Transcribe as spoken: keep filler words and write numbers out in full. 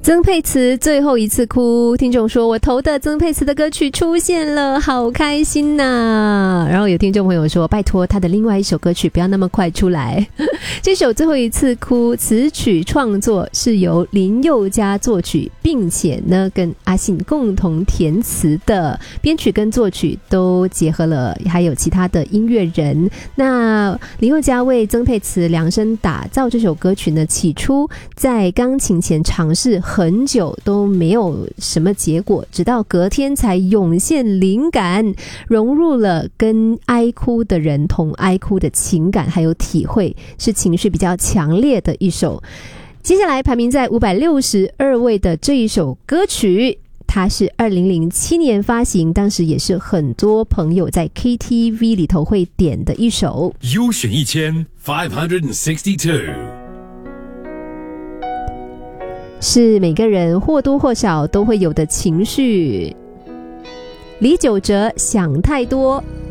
曾沛慈最后一次哭，听众说我投的曾沛慈的歌曲出现了，好开心呐、啊！然后有听众朋友说拜托他的另外一首歌曲不要那么快出来。这首最后一次哭词曲创作是由林宥嘉作曲，并且呢跟阿信共同填词的，编曲跟作曲都结合了，还有其他的音乐人。那林宥嘉为曾沛慈量身打造这首歌曲呢，起初在钢琴前尝试很久都没有什么结果，直到隔天才涌现灵感，融入了跟哀哭的人同哀哭的情感还有体会，是情绪比较强烈的一首。接下来排名在五百六十二位的这一首歌曲，它是二零零七年发行，当时也是很多朋友在 K T V 里头会点的一首。 优选一千 five sixty-two， 是每个人或多或少都会有的情绪。李玖哲想太多。